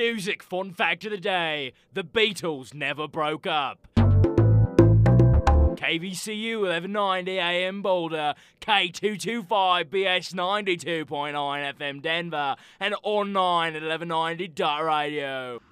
Music fun fact of the day: the Beatles never broke up. KVCU 1190 AM Boulder, K225 BS 92.9 FM Denver, and online at 1190.radio.